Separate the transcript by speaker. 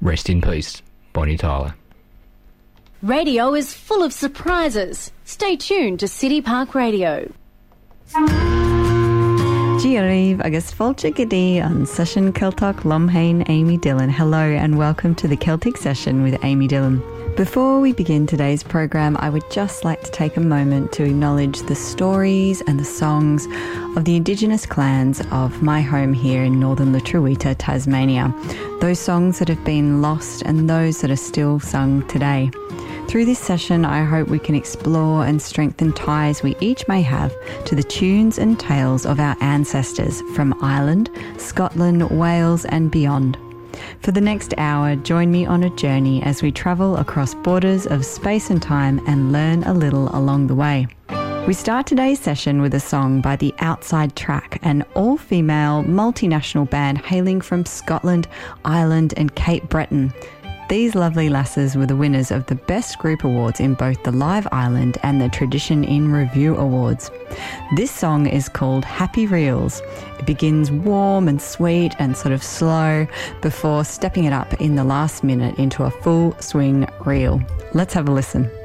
Speaker 1: Rest in peace, Bonnie Tyler.
Speaker 2: Radio is full of surprises. Stay tuned to City Park Radio.
Speaker 3: Giariv agus Fulcha Gadi on Session Celtic Lumhain Amy Dillon. Hello and welcome to the Celtic Session with Amy Dillon. Before we begin today's program, I would just like to take a moment to acknowledge the stories and the songs of the Indigenous clans of my home here in northern Lutruwita, Tasmania. Those songs that have been lost and those that are still sung today. Through this session, I hope we can explore and strengthen ties we each may have to the tunes and tales of our ancestors from Ireland, Scotland, Wales and beyond. For the next hour, join me on a journey as we travel across borders of space and time and learn a little along the way. We start today's session with a song by the Outside Track, an all-female multinational band hailing from Scotland, Ireland and Cape Breton. These lovely lasses were the winners of the Best Group Awards in both the Live Island and the Tradition in Review Awards. This song is called Happy Reels. It begins warm and sweet and sort of slow before stepping it up in the last minute into a full swing reel. Let's have a listen.